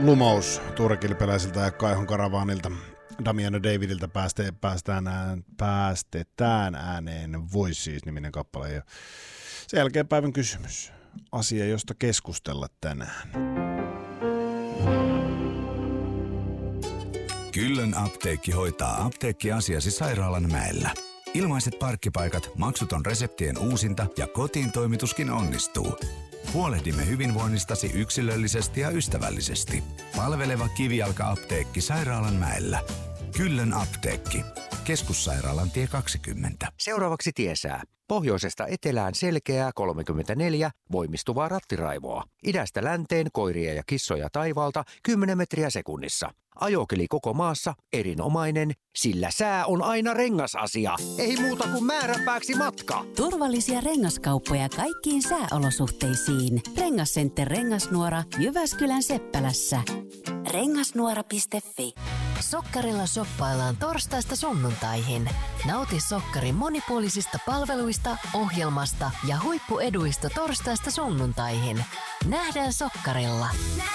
lumous tuurekilpeläisiltä ja Kaihon Karavaanilta. Damian ja Davidiltä päästetään ääneen Voices-niminen kappale. Ja sen jälkeen päivän kysymys. Asia, josta keskustella tänään. Kyllön apteekki hoitaa apteekkiasiasi Sairaalanmäellä. Ilmaiset parkkipaikat, maksuton reseptien uusinta ja kotiin toimituskin onnistuu. Huolehdimme hyvinvoinnistasi yksilöllisesti ja ystävällisesti. Palveleva kivijalka-apteekki Sairaalanmäellä. Kyllön apteekki. Keskussairaalan tie 20. Seuraavaksi tiesää. Pohjoisesta etelään selkeää 34, voimistuvaa rattiraivoa. Idästä länteen koiria ja kissoja taivaalta 10 metriä sekunnissa. Ajokeli koko maassa erinomainen, sillä sää on aina rengasasia. Ei muuta kuin määränpääksi matka. Turvallisia rengaskauppoja kaikkiin sääolosuhteisiin. Rengascenter Rengasnuora Jyväskylän Seppälässä. Rengasnuora.fi. Sokkarilla shoppaillaan torstaista sunnuntaihin. Nauti Sokkarin monipuolisista palveluista, ohjelmasta ja huippueduista torstaista sunnuntaihin. Nähdään Sokkarilla.